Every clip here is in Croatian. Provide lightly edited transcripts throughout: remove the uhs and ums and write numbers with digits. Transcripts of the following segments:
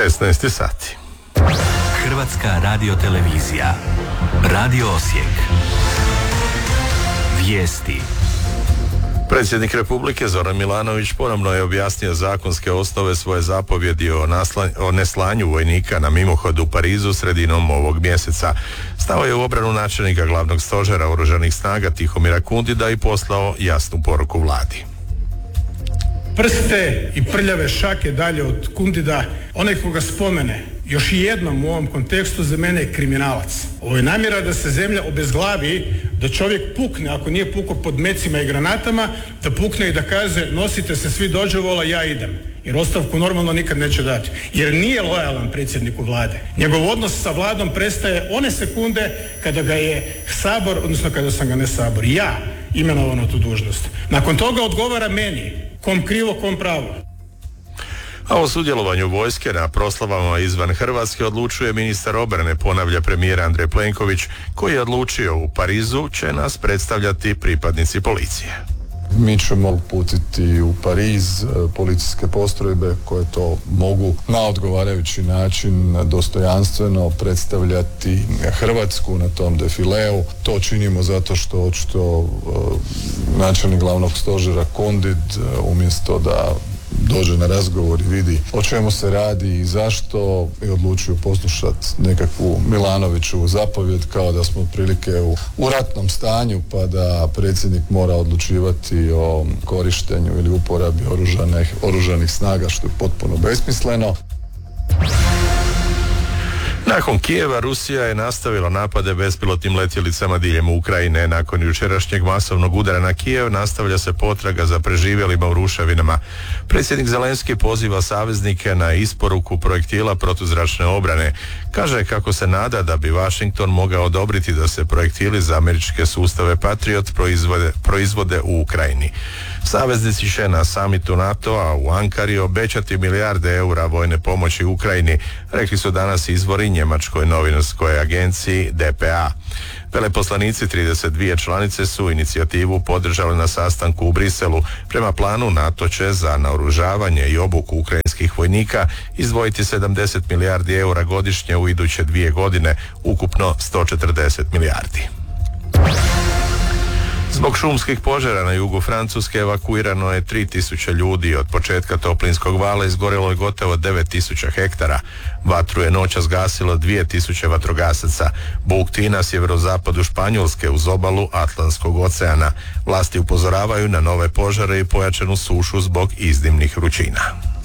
16 sati. Hrvatska radiotelevizija. Radio Osijek. Vijesti. Predsjednik Republike Zoran Milanović ponovno je objasnio zakonske osnove svoje zapovjedi o neslanju vojnika na mimohod u Parizu sredinom ovog mjeseca. Stao je u obranu načelnika glavnog stožera oružanih snaga Tihomira Kundida i poslao jasnu poruku vladi. Prste i prljave šake dalje od Kundida, onaj koga spomene još jednom u ovom kontekstu za mene je kriminalac. Ovo je namjera da se zemlja obezglavi, da čovjek pukne, ako nije pukao pod mecima i granatama, da pukne i da kaže nosite se svi dođevola, ja idem. Jer ostavku normalno nikad neće dati. Jer nije lojalan predsjedniku vlade. Njegov odnos sa vladom prestaje one sekunde kada ga je Sabor, odnosno kada sam ga ne Sabor, ja imenovan na tu dužnost. Nakon toga odgovara meni, kom krivo, kom pravo. A o sudjelovanju vojske na proslavama izvan Hrvatske odlučuje ministar obrane, ponavlja premijer Andrej Plenković, koji je odlučio u Parizu će nas predstavljati pripadnici policije. Mi ćemo uputiti u Pariz policijske postrojbe koje to mogu na odgovarajući način dostojanstveno predstavljati Hrvatsku na tom defileu. To činimo zato što očito načelnik glavnog stožera Kundid umjesto da dođe na razgovor i vidi o čemu se radi i zašto je odlučio poslušati nekakvu Milanoviću zapovjed kao da smo otprilike u ratnom stanju pa da predsjednik mora odlučivati o korištenju ili uporabi oružanih snaga, što je potpuno besmisleno. Nakon Kijeva, Rusija je nastavila napade bespilotnim letjelicama diljem Ukrajine. Nakon jučerašnjeg masovnog udara na Kijev nastavlja se potraga za preživjelima u ruševinama. Predsjednik Zelenski poziva saveznike na isporuku projektila protuzračne obrane. Kaže kako se nada da bi Washington mogao odobriti da se projektili za američke sustave Patriot proizvode u Ukrajini. Saveznici će na samitu NATO-a u Ankari obećati milijarde eura vojne pomoći Ukrajini, rekli su danas izvori njemačkoj novinarskoj agenciji DPA. Veleposlanici 32 članice su inicijativu podržali na sastanku u Briselu. Prema planu NATO će za naoružavanje i obuku ukrajinskih vojnika izdvojiti 70 milijardi eura godišnje u iduće 2 godine, ukupno 140 milijardi. Zbog šumskih požara na jugu Francuske evakuirano je 3000 ljudi. Od početka toplinskog vala izgorelo je gotovo 9000 hektara. Vatru je noćas gasilo 2000 vatrogasaca. Bukti na sjeverozapadu Španjolske uz obalu Atlantskog oceana. Vlasti upozoravaju na nove požare i pojačanu sušu zbog iznimnih vrućina.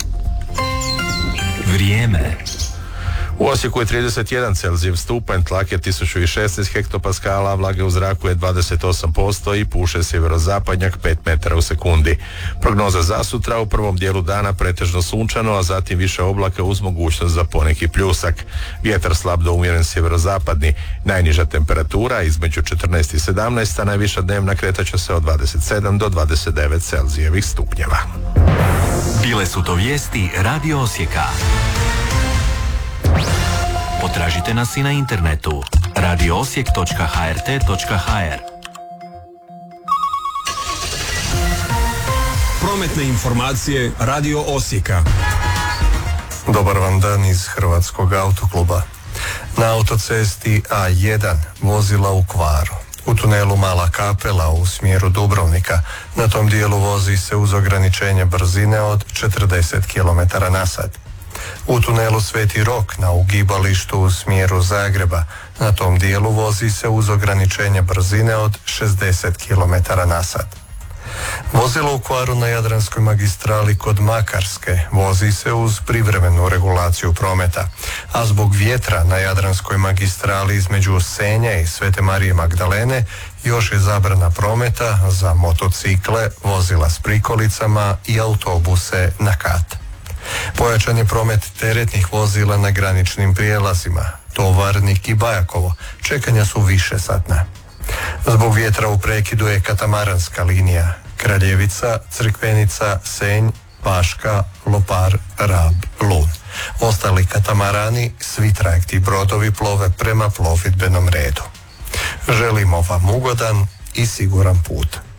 Vrijeme. U Osijeku je 31 Celzijev stupanj, tlak je 1016 hektopaskala, vlage u zraku je 28% i puše sjeverozapadnjak 5 metara u sekundi. Prognoza za sutra: u prvom dijelu dana pretežno sunčano, a zatim više oblaka uz mogućnost za poneki pljusak. Vjetar slab do umjeren sjeverozapadni. Najniža temperatura između 14 i 17, a najviša dnevna kretaće se od 27 do 29 Celzijevih stupnjeva. Bile su to vijesti Radio Osijeka. Potražite nas i na internetu radioosijek.hrt.hr. Prometne informacije Radio Osijeka. Dobar vam dan iz Hrvatskog autokluba. Na autocesti A1 vozila u kvaru. U tunelu Mala Kapela u smjeru Dubrovnika. Na tom dijelu vozi se uz ograničenje brzine od 40 km/h. U tunelu Sveti Rok na ugibalištu u smjeru Zagreba. Na tom dijelu vozi se uz ograničenje brzine od 60 km/h. Vozilo u kvaru na Jadranskoj magistrali kod Makarske vozi se uz privremenu regulaciju prometa, a zbog vjetra na Jadranskoj magistrali između Senja i Svete Marije Magdalene još je zabrana prometa za motocikle, vozila s prikolicama i autobuse na kat. Pojačan je promet teretnih vozila na graničnim prijelazima, Tovarnik i Bajakovo, čekanja su višesatna. Zbog vjetra u prekidu je katamaranska linija Kraljevica, Crkvenica, Senj, Paška, Lopar, Rab, Lun. Ostali katamarani, svi trajekti brodovi plove prema plovidbenom redu. Želimo vam ugodan i siguran put.